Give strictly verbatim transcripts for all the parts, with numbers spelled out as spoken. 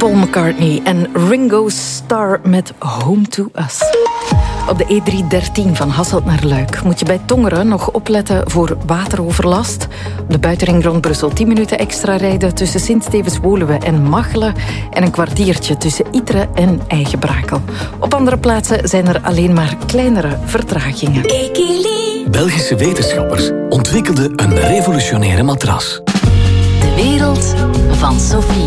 Paul McCartney en Ringo Starr met Home to Us. Op de E driehonderddertien van Hasselt naar Luik moet je bij Tongeren nog opletten voor wateroverlast. Op de buitenring rond Brussel tien minuten extra rijden tussen Sint-Stevens-Woluwe en Machelen en een kwartiertje tussen Ytre en Eigenbrakel. Op andere plaatsen zijn er alleen maar kleinere vertragingen. Belgische wetenschappers ontwikkelden een revolutionaire matras. De wereld van Sophie.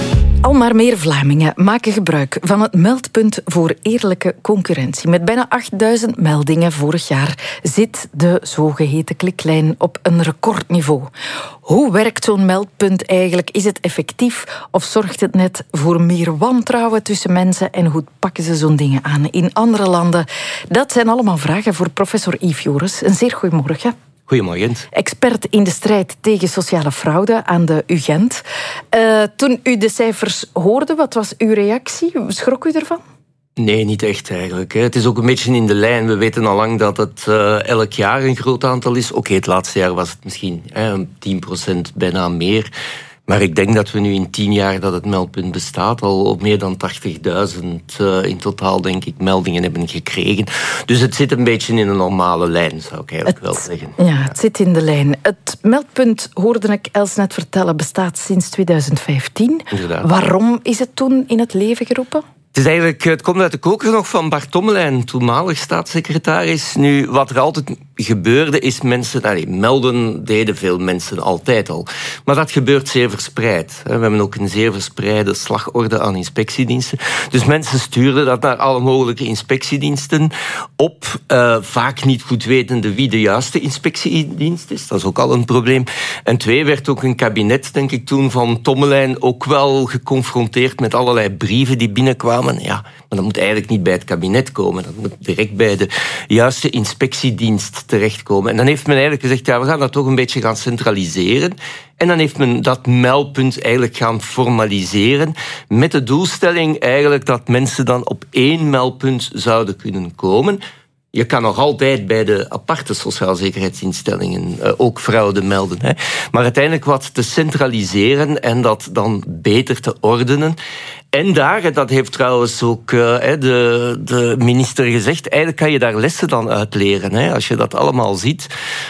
Al maar meer Vlamingen maken gebruik van het meldpunt voor eerlijke concurrentie. Met bijna achtduizend meldingen vorig jaar zit de zogeheten kliklijn op een recordniveau. Hoe werkt zo'n meldpunt eigenlijk? Is het effectief of zorgt het net voor meer wantrouwen tussen mensen? En hoe pakken ze zo'n dingen aan in andere landen? Dat zijn allemaal vragen voor professor Yves Joris. Een zeer goedemorgen. Goedemorgen. Expert in de strijd tegen sociale fraude aan de U Gent. Uh, toen u de cijfers hoorde, wat was uw reactie? Schrok u ervan? Nee, niet echt eigenlijk. Het is ook een beetje in de lijn. We weten al lang dat het uh, elk jaar een groot aantal is. Oké, okay, het laatste jaar was het misschien eh, tien procent bijna meer. Maar ik denk dat we nu in tien jaar dat het meldpunt bestaat al op meer dan tachtigduizend uh, in totaal, denk ik, meldingen hebben gekregen. Dus het zit een beetje in een normale lijn, zou ik eigenlijk het, wel zeggen. Ja, het zit in de lijn. Het meldpunt, hoorde ik Els net vertellen, bestaat sinds tweeduizend vijftien. Inderdaad. Waarom is het toen in het leven geroepen? Het, is eigenlijk, het komt uit de koker nog van Bart Tommelijn, toenmalig staatssecretaris. Nu, wat er altijd gebeurde, is mensen... Allee, melden deden veel mensen altijd al. Maar dat gebeurt zeer verspreid. We hebben ook een zeer verspreide slagorde aan inspectiediensten. Dus mensen stuurden dat naar alle mogelijke inspectiediensten op. Uh, vaak niet goed wetende wie de juiste inspectiedienst is. Dat is ook al een probleem. En twee, werd ook een kabinet, denk ik toen, van Tommelijn ook wel geconfronteerd met allerlei brieven die binnenkwamen. Ja, maar dat moet eigenlijk niet bij het kabinet komen. Dat moet direct bij de juiste inspectiedienst terechtkomen. En dan heeft men eigenlijk gezegd, ja, we gaan dat toch een beetje gaan centraliseren. En dan heeft men dat meldpunt eigenlijk gaan formaliseren met de doelstelling eigenlijk dat mensen dan op één meldpunt zouden kunnen komen. Je kan nog altijd bij de aparte sociaalzekerheidsinstellingen uh, ook fraude melden. Hè. Maar uiteindelijk wat te centraliseren en dat dan beter te ordenen. En daar, dat heeft trouwens ook uh, de, de minister gezegd, eigenlijk kan je daar lessen dan uit leren. Hè. Als je dat allemaal ziet,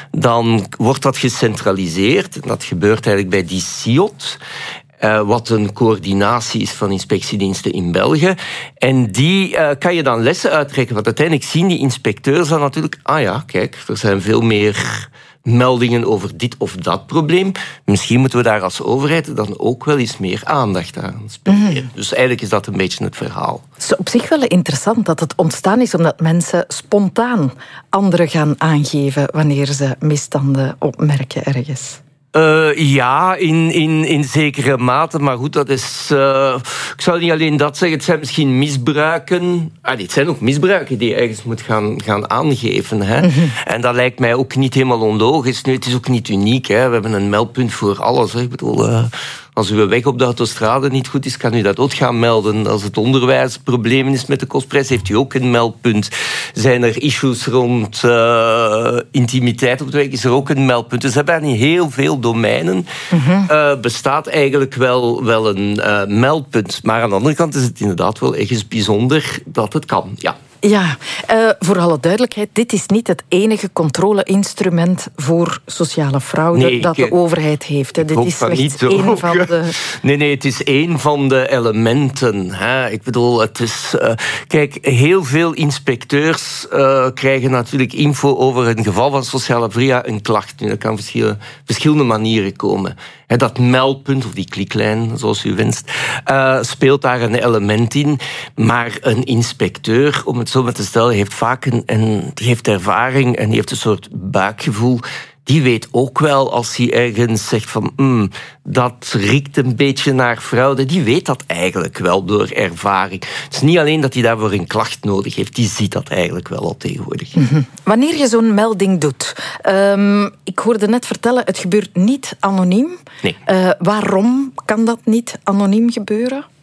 dan wordt dat gecentraliseerd. Dat gebeurt eigenlijk bij die C I O T. Uh, wat een coördinatie is van inspectiediensten in België. En die uh, kan je dan lessen uittrekken. Want uiteindelijk zien die inspecteurs dan natuurlijk... Ah ja, kijk, er zijn veel meer meldingen over dit of dat probleem. Misschien moeten we daar als overheid dan ook wel eens meer aandacht aan spenderen. Mm. Dus eigenlijk is dat een beetje het verhaal. Het is op zich wel interessant dat het ontstaan is omdat mensen spontaan anderen gaan aangeven wanneer ze misstanden opmerken ergens. Uh, ja, in, in, in zekere mate. Maar goed, dat is... Uh, ik zou niet alleen dat zeggen. Het zijn misschien misbruiken. Ah, het zijn ook misbruiken die je ergens moet gaan, gaan aangeven. Hè. Mm-hmm. En dat lijkt mij ook niet helemaal onlogisch. Nu, het is ook niet uniek. Hè. We hebben een meldpunt voor alles. Hè. Ik bedoel... Uh, Als uw weg op de autostrade niet goed is, kan u dat ook gaan melden. Als het onderwijs problemen is met de kostprijs, heeft u ook een meldpunt. Zijn er issues rond uh, intimiteit op de weg, is er ook een meldpunt. Dus hebben in heel veel domeinen mm-hmm. uh, bestaat eigenlijk wel, wel een uh, meldpunt. Maar aan de andere kant is het inderdaad wel ergens bijzonder dat het kan, ja. Ja, uh, voor alle duidelijkheid, dit is niet het enige controle-instrument voor sociale fraude nee, dat de ik, overheid heeft. Hè. Dit is slechts één van de... Nee, nee, het is één van de elementen. Hè. Ik bedoel, het is... Uh, kijk, heel veel inspecteurs uh, krijgen natuurlijk info over een geval van sociale via een klacht. Nu, dat kan verschillende, verschillende manieren komen. He, dat meldpunt, of die kliklijn, zoals u wenst, uh, speelt daar een element in. Maar een inspecteur, om het zo maar te stellen, heeft vaak een, een, die heeft ervaring en die heeft een soort buikgevoel. Die weet ook wel, als hij ergens zegt van... Mm, dat riekt een beetje naar fraude. Die weet dat eigenlijk wel door ervaring. Het is niet alleen dat hij daarvoor een klacht nodig heeft. Die ziet dat eigenlijk wel al tegenwoordig. Mm-hmm. Wanneer je zo'n melding doet... Um, ik hoorde net vertellen, het gebeurt niet anoniem. Nee. Uh, waarom kan dat niet anoniem gebeuren?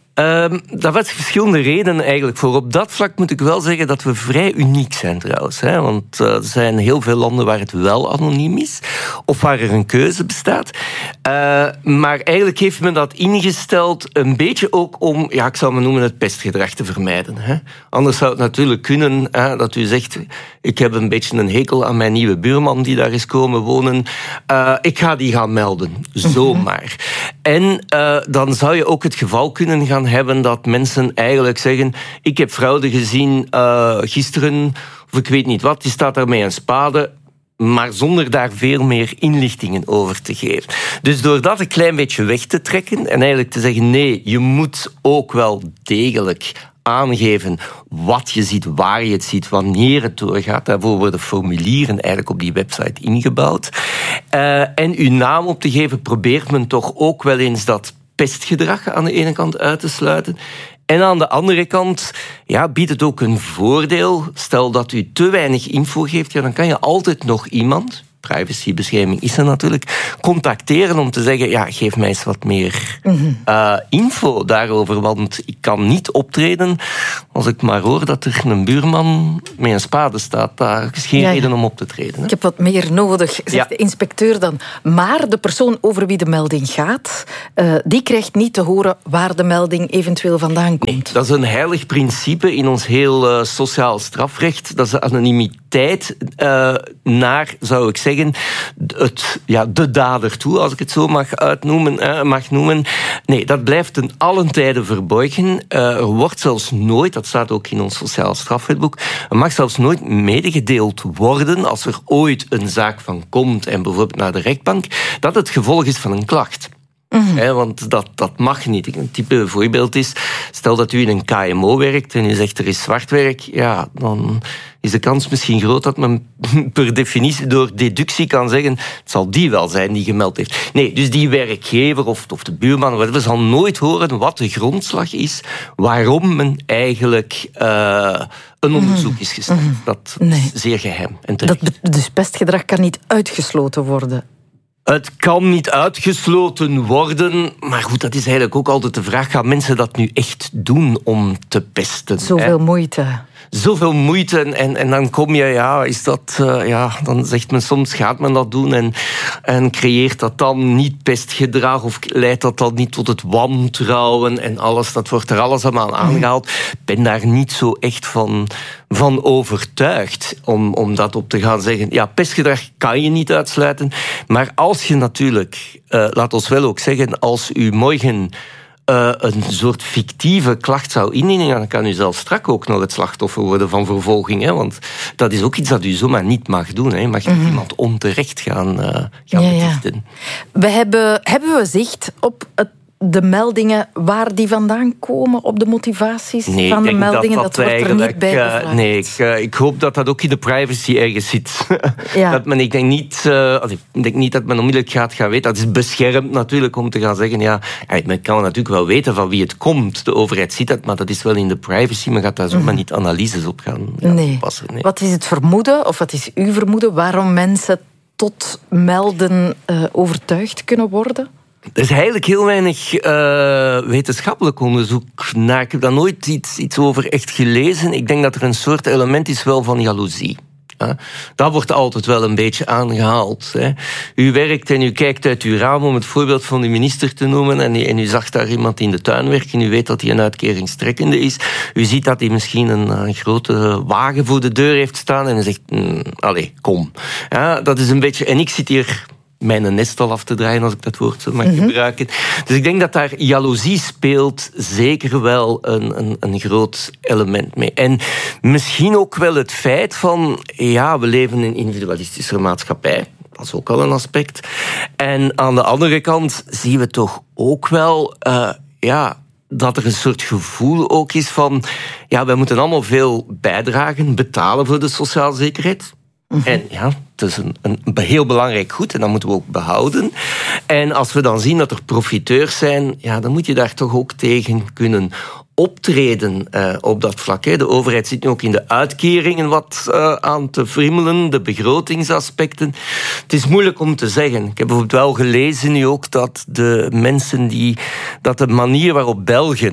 Um, daar was verschillende redenen eigenlijk voor. Op dat vlak moet ik wel zeggen dat we vrij uniek zijn trouwens. Hè? Want uh, er zijn heel veel landen waar het wel anoniem is. Of waar er een keuze bestaat. Uh, maar eigenlijk heeft men dat ingesteld een beetje ook om, ja, ik zou maar noemen, het pestgedrag te vermijden. Hè? Anders zou het natuurlijk kunnen hè, dat u zegt, ik heb een beetje een hekel aan mijn nieuwe buurman die daar is komen wonen. Uh, ik ga die gaan melden. Zomaar. En uh, dan zou je ook het geval kunnen gaan hebben dat mensen eigenlijk zeggen, ik heb fraude gezien uh, gisteren, of ik weet niet wat, die staat daar met een spade, maar zonder daar veel meer inlichtingen over te geven. Dus door dat een klein beetje weg te trekken en eigenlijk te zeggen, nee, je moet ook wel degelijk aangeven wat je ziet, waar je het ziet, wanneer het doorgaat. Daarvoor worden formulieren eigenlijk op die website ingebouwd. Uh, en uw naam op te geven probeert men toch ook wel eens dat pestgedrag aan de ene kant uit te sluiten. En aan de andere kant ja, biedt het ook een voordeel. Stel dat u te weinig info geeft, ja, dan kan je altijd nog iemand, privacybescherming is er natuurlijk, contacteren om te zeggen, ja, geef mij eens wat meer mm-hmm. uh, info daarover, want ik kan niet optreden als ik maar hoor dat er een buurman met een spade staat. Daar is geen ja, ja. reden om op te treden. Hè? Ik heb wat meer nodig, zegt ja. de inspecteur dan. Maar de persoon over wie de melding gaat, uh, die krijgt niet te horen waar de melding eventueel vandaan komt. Nee, dat is een heilig principe in ons heel uh, sociaal strafrecht. Dat is de anonimiteit uh, naar, zou ik zeggen, het, ja, de dader toe, als ik het zo mag uitnoemen, uh, mag noemen. Nee, dat blijft ten allen tijde verborgen. Uh, er wordt zelfs nooit, dat staat ook in ons sociaal strafwetboek, er mag zelfs nooit medegedeeld worden als er ooit een zaak van komt en bijvoorbeeld naar de rechtbank, dat het gevolg is van een klacht. Mm-hmm. He, want dat, dat mag niet. Een type voorbeeld is, stel dat u in een K M O werkt en u zegt er is zwartwerk, ja, dan is de kans misschien groot dat men per definitie door deductie kan zeggen, het zal die wel zijn die gemeld heeft. Nee, dus die werkgever of, of de buurman, whatever, zal nooit horen wat de grondslag is waarom men eigenlijk uh, een onderzoek is gestart. Mm-hmm. Dat nee. is zeer geheim. En dat, dus pestgedrag kan niet uitgesloten worden. Het kan niet uitgesloten worden, maar goed, dat is eigenlijk ook altijd de vraag, gaan mensen dat nu echt doen om te pesten? Zoveel hè? moeite. Zoveel moeite en, en dan kom je, ja, is dat, uh, ja, dan zegt men soms, gaat men dat doen en, en creëert dat dan niet pestgedrag of leidt dat dan niet tot het wantrouwen en alles, dat wordt er alles allemaal aangehaald. Ik ben daar niet zo echt van, van overtuigd om, om dat op te gaan zeggen. Ja, pestgedrag kan je niet uitsluiten, maar als je natuurlijk, uh, laat ons wel ook zeggen, als u morgen Uh, een soort fictieve klacht zou indienen, dan kan u zelfs strak ook nog het slachtoffer worden van vervolging. Hè? Want dat is ook iets dat u zomaar niet mag doen. Hè? Je mag mm-hmm. iemand onterecht gaan, uh, gaan ja, betichten. Ja. We hebben, hebben we zicht op het de meldingen, waar die vandaan komen, op de motivaties nee, van de meldingen, dat, dat, dat wordt er niet bij gevraagd. Uh, nee, ik, uh, ik hoop dat dat ook in de privacy ergens zit. Ja. Dat men, ik, denk niet, uh, ik denk niet dat men onmiddellijk gaat gaan weten. Dat is beschermd natuurlijk om te gaan zeggen, ja, men kan natuurlijk wel weten van wie het komt. De overheid ziet dat, maar dat is wel in de privacy. Men gaat daar zomaar mm. niet analyses op gaan, gaan nee. passen. Nee. Wat is het vermoeden, of wat is uw vermoeden, waarom mensen tot melden uh, overtuigd kunnen worden? Er is eigenlijk heel weinig uh, wetenschappelijk onderzoek naar. Ik heb daar nooit iets, iets over echt gelezen. Ik denk dat er een soort element is wel van jaloezie. Uh, dat wordt altijd wel een beetje aangehaald. Hè. U werkt en u kijkt uit uw raam, om het voorbeeld van de minister te noemen, en u, en u zag daar iemand in de tuin werken. U weet dat hij een uitkeringstrekkende is. U ziet dat hij misschien een, een grote wagen voor de deur heeft staan en u zegt, mm, allee, kom. Ja, dat is een beetje... En ik zit hier mijn nest al af te draaien, als ik dat woord zo mag mm-hmm. gebruiken. Dus ik denk dat daar jaloezie speelt zeker wel een, een, een groot element mee. En misschien ook wel het feit van, ja, we leven in een individualistische maatschappij. Dat is ook al een aspect. En aan de andere kant zien we toch ook wel, uh, ja, dat er een soort gevoel ook is van, ja, wij moeten allemaal veel bijdragen, betalen voor de sociale zekerheid. Mm-hmm. En ja, het is een, een heel belangrijk goed en dat moeten we ook behouden. En als we dan zien dat er profiteurs zijn, ja, dan moet je daar toch ook tegen kunnen optreden uh, op dat vlak. Hè. De overheid zit nu ook in de uitkeringen wat uh, aan te friemelen, de begrotingsaspecten. Het is moeilijk om te zeggen. Ik heb bijvoorbeeld wel gelezen nu ook dat de mensen die, dat de manier waarop Belgen,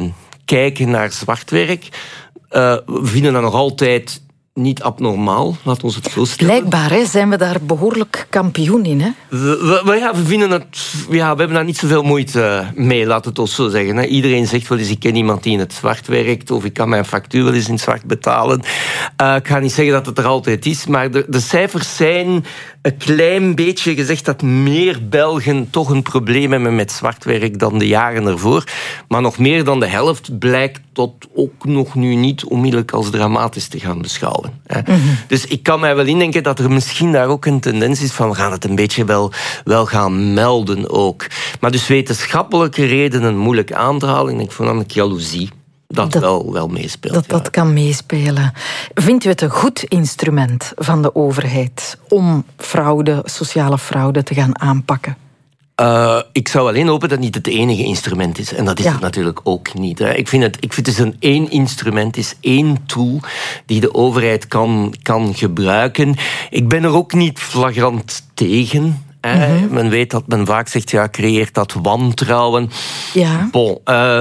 kijken naar zwart werk. Uh, we vinden dat nog altijd niet abnormaal, laat ons het zo stellen. Blijkbaar hè, zijn we daar behoorlijk kampioen in. Hè? We, we, ja, we, vinden het, ja, we hebben daar niet zoveel moeite mee, laat het ons zo zeggen. Hè. Iedereen zegt wel eens, ik ken iemand die in het zwart werkt, of ik kan mijn factuur wel eens in het zwart betalen. Uh, ik ga niet zeggen dat het er altijd is, maar de, de cijfers zijn een klein beetje gezegd dat meer Belgen toch een probleem hebben met zwart werk dan de jaren ervoor. Maar nog meer dan de helft blijkt dat ook nog nu niet onmiddellijk als dramatisch te gaan beschouwen. Mm-hmm. Dus ik kan mij wel indenken dat er misschien daar ook een tendens is van we gaan het een beetje wel, wel gaan melden ook. Maar dus wetenschappelijke redenen moeilijk aan te halen. Ik denk voornamelijk jaloezie. Dat, dat wel, wel meespeelt. Dat ja. dat kan meespelen. Vindt u het een goed instrument van de overheid om fraude, sociale fraude te gaan aanpakken? Uh, ik zou alleen hopen dat het niet het enige instrument is. En dat is ja. het natuurlijk ook niet. Hè. Ik vind het, ik vind het is een één instrument, is één tool die de overheid kan, kan gebruiken. Ik ben er ook niet flagrant tegen. Mm-hmm. Men weet dat men vaak zegt, ja, creëert dat wantrouwen. Ja. Bon, uh,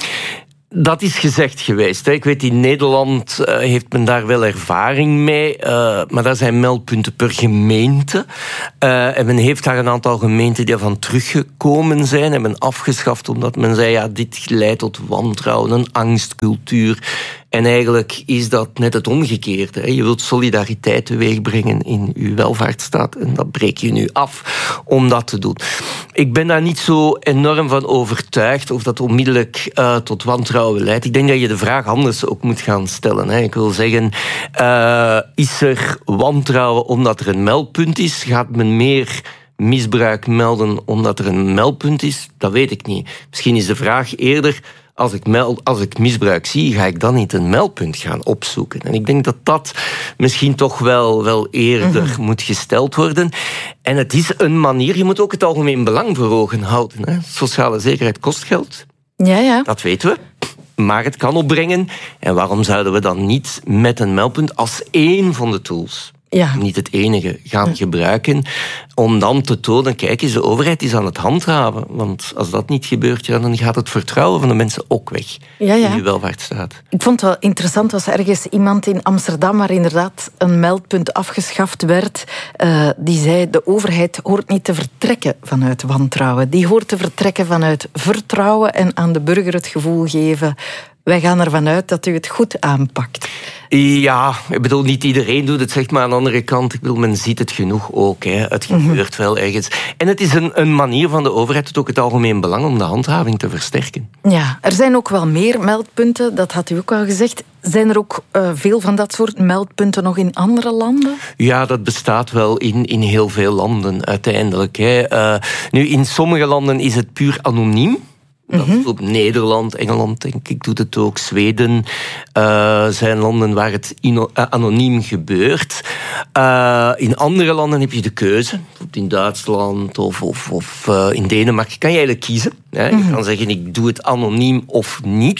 dat is gezegd geweest. Ik weet, in Nederland uh, heeft men daar wel ervaring mee. Uh, maar daar zijn meldpunten per gemeente. Uh, en men heeft daar een aantal gemeenten die ervan teruggekomen zijn. En men afgeschaft omdat men zei, ja, dit leidt tot wantrouwen, een angstcultuur. En eigenlijk is dat net het omgekeerde. Je wilt solidariteit teweegbrengen in uw welvaartsstaat. En dat breek je nu af om dat te doen. Ik ben daar niet zo enorm van overtuigd of dat onmiddellijk uh, tot wantrouwen leidt. Ik denk dat je de vraag anders ook moet gaan stellen. Hè. Ik wil zeggen, uh, is er wantrouwen omdat er een meldpunt is? Gaat men meer misbruik melden omdat er een meldpunt is? Dat weet ik niet. Misschien is de vraag eerder, Als ik, meld, als ik misbruik zie, ga ik dan niet een meldpunt gaan opzoeken. En ik denk dat dat misschien toch wel, wel eerder mm-hmm. moet gesteld worden. En het is een manier, je moet ook het algemeen belang voor ogen houden. Hè. Sociale zekerheid kost geld. Ja, ja. Dat weten we. Maar het kan opbrengen. En waarom zouden we dan niet met een meldpunt als één van de tools, ja. niet het enige, gaan ja. gebruiken, om dan te tonen, kijk eens, de overheid is aan het handhaven. Want als dat niet gebeurt, ja, dan gaat het vertrouwen van de mensen ook weg ja, ja. in uw welvaartsstaat. Ik vond het wel interessant, was ergens iemand in Amsterdam waar inderdaad een meldpunt afgeschaft werd, uh, die zei, de overheid hoort niet te vertrekken vanuit wantrouwen. Die hoort te vertrekken vanuit vertrouwen en aan de burger het gevoel geven, wij gaan ervan uit dat u het goed aanpakt. Ja, ik bedoel, niet iedereen doet het, zeg maar aan de andere kant. Ik bedoel, men ziet het genoeg ook. Hè. Het gebeurt mm-hmm. wel ergens. En het is een, een manier van de overheid, het ook het algemeen belang, om de handhaving te versterken. Ja, er zijn ook wel meer meldpunten, dat had u ook al gezegd. Zijn er ook uh, veel van dat soort meldpunten nog in andere landen? Ja, dat bestaat wel in, in heel veel landen uiteindelijk. Hè. Uh, nu, in sommige landen is het puur anoniem. Dat is op Nederland, Engeland, denk ik, doet het ook. Zweden uh, zijn landen waar het ino- uh, anoniem gebeurt. Uh, in andere landen heb je de keuze. In Duitsland of, of, of uh, in Denemarken kan je eigenlijk kiezen. Hè. Je kan zeggen, ik doe het anoniem of niet.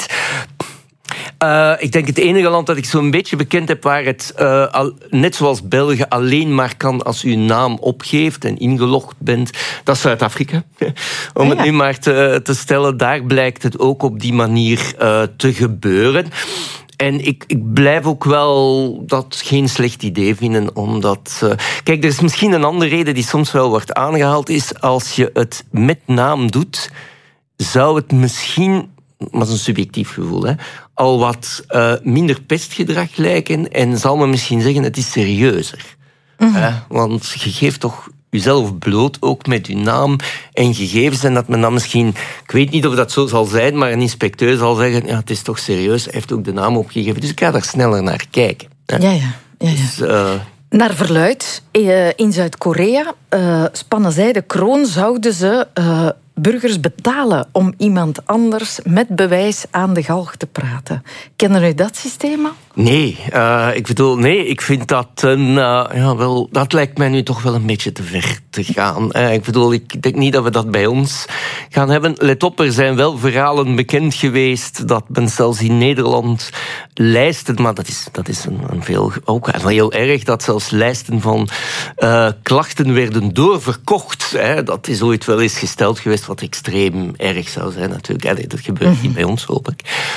Uh, ik denk het enige land dat ik zo'n beetje bekend heb waar het, uh, al, net zoals België, alleen maar kan als u uw naam opgeeft en ingelogd bent, dat is Zuid-Afrika. Om ja. het nu maar te, te stellen, daar blijkt het ook op die manier uh, te gebeuren. En ik, ik blijf ook wel dat geen slecht idee vinden, omdat... Uh, kijk, er is misschien een andere reden die soms wel wordt aangehaald, is als je het met naam doet, zou het misschien, maar dat is een subjectief gevoel, hè, al wat uh, minder pestgedrag lijken en zal men misschien zeggen, het is serieuzer. Mm-hmm. Uh, want je geeft toch jezelf bloot, ook met uw naam en gegevens, en dat men dan misschien, ik weet niet of dat zo zal zijn, maar een inspecteur zal zeggen, ja, het is toch serieus, hij heeft ook de naam opgegeven, dus ik ga daar sneller naar kijken. Hè. Ja, ja. ja, ja. Dus, uh, Naar verluidt, in Zuid-Korea uh, spannen zij de kroon, zouden ze uh, burgers betalen om iemand anders met bewijs aan de galg te praten. Kennen jullie dat systeem al? Nee, uh, ik bedoel, nee, ik vind dat een, uh, ja, wel, dat lijkt mij nu toch wel een beetje te ver te gaan. Uh, ik bedoel, ik denk niet dat we dat bij ons gaan hebben. Let op, er zijn wel verhalen bekend geweest dat men zelfs in Nederland lijsten, maar dat is, dat is een, een veel, ook heel erg, dat zelfs lijsten van uh, klachten werden doorverkocht. Hè. Dat is ooit wel eens gesteld geweest, wat extreem erg zou zijn natuurlijk. Allee, dat gebeurt mm-hmm. niet bij ons, hoop ik.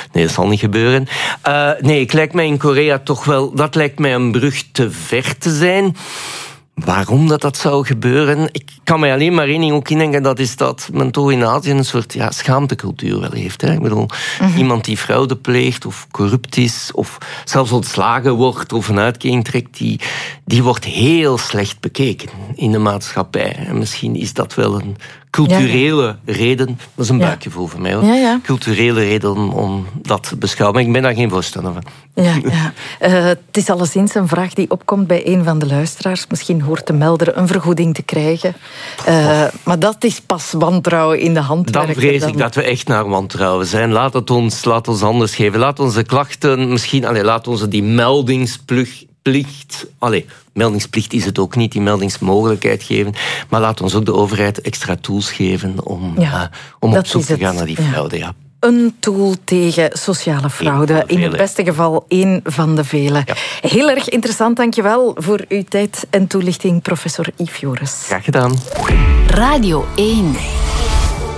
Nee, dat zal niet gebeuren. Uh, nee, het lijkt mij in Korea toch wel... Dat lijkt mij een brug te ver te zijn. Waarom dat dat zou gebeuren? Ik kan mij alleen maar één ding ook indenken, dat is dat men toch in Azië een soort ja, schaamtecultuur wel heeft. Hè? Ik bedoel, mm-hmm. iemand die fraude pleegt of corrupt is of zelfs ontslagen wordt of een uitkering trekt, die, die wordt heel slecht bekeken in de maatschappij. En misschien is dat wel een culturele ja, ja. reden, dat is een buikgevoel ja. voor mij hoor, ja, ja. culturele reden om, om dat te beschouwen. Maar ik ben daar geen voorstander van. Ja, ja. Uh, het is alleszins een vraag die opkomt bij een van de luisteraars. Misschien hoort de melder een vergoeding te krijgen. Uh, maar dat is pas wantrouwen in de handwerker. Dan vrees ik dat we echt naar wantrouwen zijn. Laat het ons, laat ons anders geven. Laat onze klachten misschien... Allez, laat onze die meldingsplicht... Plicht, allez, meldingsplicht is het ook niet, die meldingsmogelijkheid geven. Maar laat ons ook de overheid extra tools geven om, ja, uh, om op zoek te gaan naar die fraude. Ja. Een tool tegen sociale fraude. In het beste geval één van de vele. Ja. Heel erg interessant, dankjewel voor uw tijd en toelichting, professor Yves Joris. Graag gedaan. Radio één.